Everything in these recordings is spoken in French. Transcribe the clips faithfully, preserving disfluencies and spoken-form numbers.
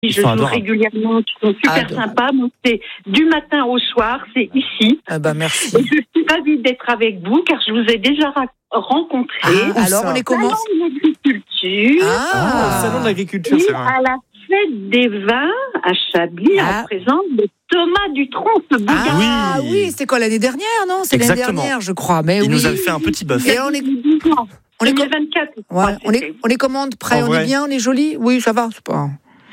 je joue adorables. régulièrement, qui sont super Adorable. sympas. Donc, c'est du matin au soir, c'est ici. Ah bah merci. Et je suis ravie d'être avec vous, car je vous ai déjà ra- rencontré. Ah, alors, on les commence. Salon de l'agriculture. Ah, ah salon de l'agriculture, c'est vrai. À la fête des vins à Chablis, ah. en présence de Thomas Dutronc, ce beau ah, gars. oui, oui, c'est quoi l'année dernière, non? C'est Exactement. l'année dernière, je crois. Mais il oui. nous avait fait un petit bœuf. Et on est... On est vingt-quatre. Ouais, on est, on est commande prêt, on est bien, on est joli. Oui, ça va, c'est pas.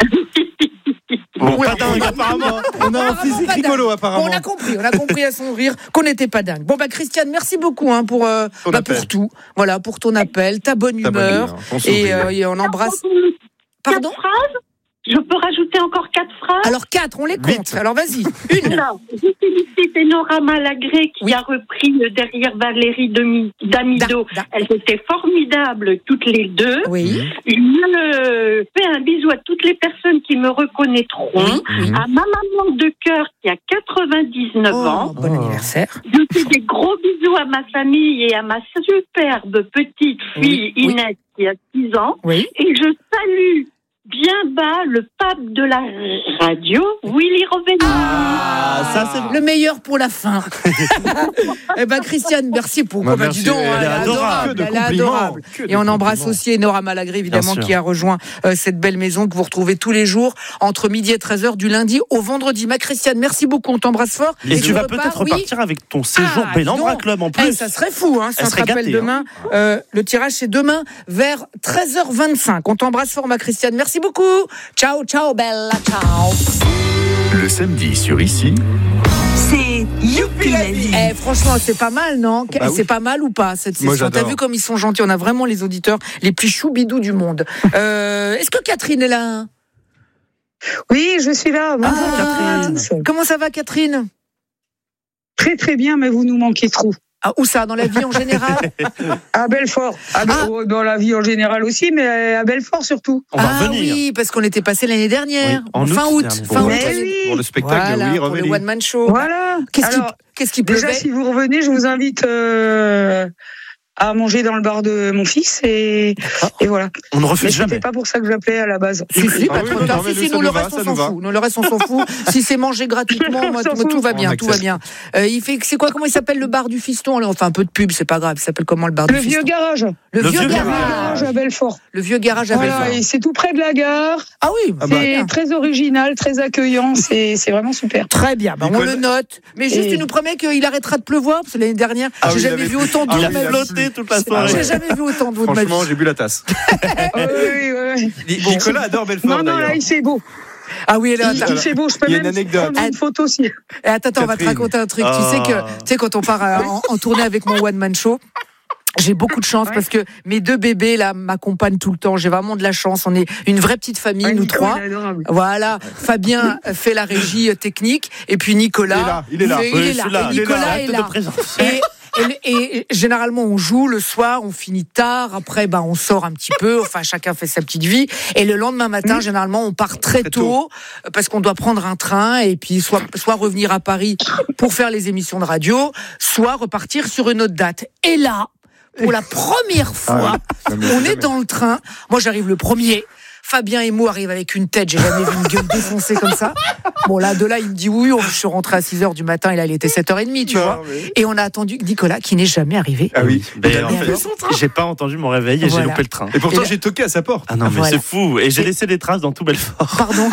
Bon, oui, pas dingue, apparemment. On a un physique rigolo, apparemment. Bon, on a compris, on a compris à son rire qu'on n'était pas dingue. Bon, bah, Christiane, merci beaucoup hein, pour, euh, bah, pour tout. Voilà, pour ton appel, ta bonne ta humeur. Bonne humeur. Et, euh, et on embrasse. Pardon? Je peux rajouter encore quatre phrases? Alors quatre, on les compte. Vite. Alors vas-y, une. Alors, je félicite Enora Malagré qui oui. a repris derrière Valérie Damido. Da, da. Elles étaient formidables toutes les deux. Oui. Je fais un bisou à toutes les personnes qui me reconnaîtront. Oui. Oui. À ma maman de cœur qui a quatre-vingt-dix-neuf oh, ans. Bon oh. anniversaire. Je fais des gros bisous à ma famille et à ma superbe petite fille oui. Inès oui. qui a six ans. Oui. Et je salue bien bas, le pape de la radio, Willy Roveni. Ah, ça c'est le meilleur pour la fin. Eh ben Christiane, merci pour. Bah, bah, merci. Dis donc, elle, elle est adorable. Elle est adorable. Et on embrasse aussi Enora Malagré, évidemment, qui a rejoint euh, cette belle maison que vous retrouvez tous les jours entre midi et treize heures du lundi au vendredi. Ma Christiane, merci beaucoup, on t'embrasse fort. Et, et tu vas repars, peut-être oui repartir avec ton séjour ah, Bellambra Club en plus. Eh, ça serait fou, hein. Ça se rappelle gâtée, demain. Hein. Euh, le tirage c'est demain vers treize heures vingt-cinq. On t'embrasse fort, ma Christiane. Merci beaucoup. Ciao, ciao, bella, ciao. Le samedi sur Ici, c'est Youpi la vie. Eh, franchement, c'est pas mal, non? Bah c'est oui. pas mal ou pas cette session? T'as vu comme ils sont gentils? On a vraiment les auditeurs les plus choubidous du monde. Euh, est-ce que Catherine est là? Oui, je suis là. Bonjour, ah, Catherine. Comment ça va, Catherine? Très très bien, mais vous nous manquez trop. Ah, où ça? Dans la vie en général? À Belfort. À Be- ah. Dans la vie en général aussi, mais à Belfort surtout. On va ah revenir. Oui, parce qu'on était passé l'année dernière, oui, en fin août. août fin août oui. Pour le spectacle voilà, de Willy Roveni. Pour le One Man Show. Voilà. Qu'est-ce Alors, qui, qu'est-ce qui pleuvait? Déjà, si vous revenez, je vous invite euh, à manger dans le bar de mon fils et, et voilà. On ne refuse mais jamais. C'était pas pour ça que j'appelais à la base. Si, si, pas trop tard. Si, si, nous le reste, on s'en fout. Nous le reste, on s'en fout. Si c'est mangé gratuitement, moi, tout va bien, tout va bien. Euh, il fait, c'est quoi, comment il s'appelle le bar du fiston? On fait un peu de pub, c'est pas grave. Il s'appelle comment le bar du fiston? Le vieux garage. Le vieux garage. garage à Belfort. Le vieux garage à Belfort. Voilà, et c'est tout près de la gare. Ah oui, c'est très original, très accueillant. C'est, c'est vraiment super. Très bien. Bah, on le note. Mais juste, tu nous promets qu'il arrêtera de pleuvoir parce que l'année dernière, j'ai jamais vu autant d'eau. Il a flotté toute la soirée. J'ai jamais vu autant d'eau de ma vie. Franchement, j'ai bu la tasse. Oui, oui, oui. Nicolas adore Belfort. Non, non, là, il fait beau. Ah oui, là, il, il fait beau, je peux même prendre une photo aussi. Attends, attends, on va te raconter un truc. Ah. Tu sais que, tu sais, quand on part en, en tournée avec mon One Man Show, j'ai beaucoup de chance ouais. parce que mes deux bébés là m'accompagnent tout le temps. J'ai vraiment de la chance. On est une vraie petite famille, ouais, nous Nico, trois. Voilà. Fabien fait la régie technique et puis Nicolas. Il est là. Il est là. Il est là. Il est là. Et Nicolas est là. Est là. Et, Et, et, et généralement on joue le soir, on finit tard, après ben on sort un petit peu, enfin chacun fait sa petite vie. Et le lendemain matin, mmh. généralement on part très, très tôt, tôt parce qu'on doit prendre un train et puis soit soit revenir à Paris pour faire les émissions de radio, soit repartir sur une autre date. Et là, pour la première fois, ah ouais. on est dans le train. Moi j'arrive le premier. Fabien Emo arrive avec une tête, j'ai jamais vu une gueule défoncée comme ça. Bon, là, de là, il me dit oui, je suis rentré à six heures du matin, et là, il était sept heures trente, tu non, vois. Mais... Et on a attendu Nicolas, qui n'est jamais arrivé. Ah oui, mais en fait, j'ai pas entendu mon réveil et voilà. j'ai loupé le train. Et pourtant, et là... j'ai toqué à sa porte. Ah non, mais voilà. c'est fou. Et j'ai et... laissé des traces dans tout Belfort. Pardon.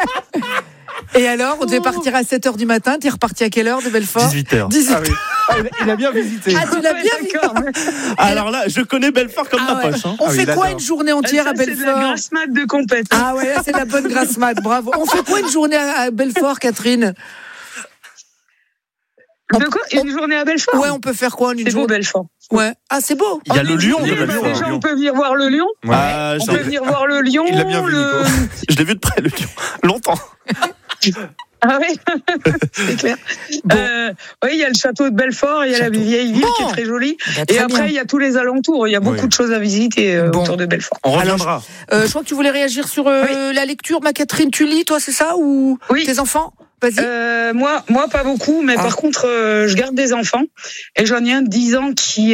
Et alors, on devait partir à sept heures du matin. T'es reparti à quelle heure de Belfort? dix-huit heures. dix-huit heures. Ah oui. Il a bien visité. Ah, tu l'as bien visité. Alors là, je connais Belfort comme ah ma ouais. poche. Hein. On ah, fait oui, quoi une journée entière ça, à Belfort? C'est de la grasse mat de compète. Ah ouais, là, c'est de la bonne grasse mat, bravo. On fait quoi une journée à Belfort, Catherine? De quoi? Une journée à Belfort? Ouais, on peut faire quoi une c'est journée? Beau, Belfort. Ouais. Ah, c'est beau. Il y a le lion de Belfort. Déjà, on peut venir voir le lion. Ouais. Ah, on peut venir voir le lion. Il l'a bien vu, le... Je l'ai vu de près, le lion. Longtemps. Ah oui, c'est clair. Bon. Euh, oui, il y a le château de Belfort, il y a château. La vieille ville bon. Qui est très jolie. Bah, très et après, il y a tous les alentours. Il y a beaucoup oui. de choses à visiter euh, bon. Autour de Belfort. On reviendra. Alors, euh, je crois que tu voulais réagir sur euh, oui. la lecture, ma Catherine. Tu lis, toi, c'est ça? Ou oui. tes enfants? Vas-y. Euh, moi, moi, pas beaucoup, mais ah. par contre, euh, je garde des enfants. Et j'en ai un de dix ans qui est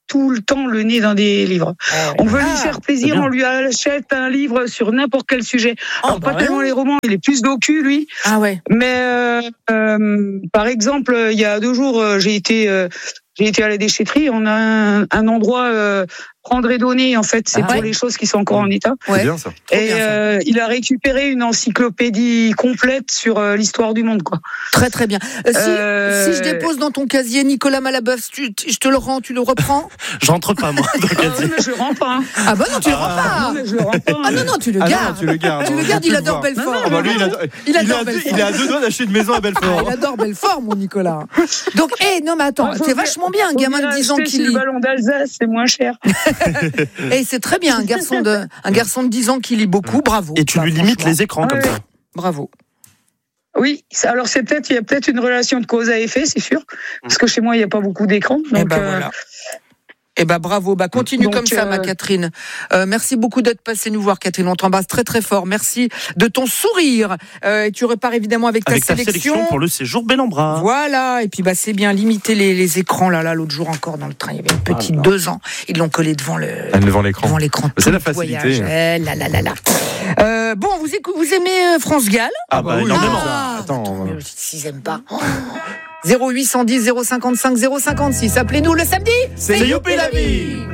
tout le temps le nez dans des livres. Ah, on veut ah, lui faire plaisir, on lui achète un livre sur n'importe quel sujet. Oh, Alors bah pas ouais. tellement les romans, il est plus docu lui. Ah ouais. Mais euh, euh, par exemple, il y a deux jours, j'ai été euh, j'ai été à la déchetterie. On a un, un endroit euh, prendre et donner. En fait, c'est ah, pour ouais. les choses qui sont encore en état. Ouais. C'est bien ça. Et bien, ça. Euh, il a récupéré une encyclopédie complète sur euh, l'histoire du monde, quoi. Très très bien. Euh, si, euh... si je dépose dans ton casier Nicolas Malabeuf, tu, je te le rends, tu le reprends? J'entre pas moi dans le casier. Ah, mais je le rends pas. Hein. Ah bah non, tu le rends pas. Non, mais je le rends pas. Ah non non, tu le gardes. Ah non, tu le gardes. Tu le gardes. Il adore Belfort. Non, non, bah lui, il, adore, il, adore il, Belfort. Il est à deux doigts d'acheter une maison à Belfort. Ah, il adore Belfort, mon Nicolas. Donc, hé, hey, non mais attends, c'est vachement bien un gamin de dix ans qui lit. Le ballon d'Alsace, c'est moins cher. Et c'est très bien, un garçon de, un garçon de dix ans qui lit beaucoup, bravo. Et tu bah, lui limites les écrans comme ouais. ça. Bravo. Oui, alors c'est peut-être, il y a peut-être une relation de cause à effet, c'est sûr, parce que chez moi il n'y a pas beaucoup d'écrans. Donc, eh ben, euh... voilà. Eh ben bravo, bah continue donc, comme ça, euh... ma Catherine. Euh, merci beaucoup d'être passée nous voir, Catherine. On t'embrasse très très fort. Merci de ton sourire. Euh, et tu repars évidemment avec ta, avec ta sélection. sélection pour le séjour Bel-en-Bras. Voilà. Et puis bah c'est bien limiter les, les écrans là là. L'autre jour encore dans le train, il y avait une petite ah, deux ans. Ils l'ont collé devant le ah, devant l'écran. Devant l'écran. C'est la facilité. Eh, là là là là. Euh, bon, vous écoutez, vous aimez France Gall? Ah bah oui, énormément. Ah, attends, s'ils aiment pas. zéro huit cent dix zéro cinquante-cinq zéro cinquante-six. Appelez-nous le samedi. C'est Youpi la vie.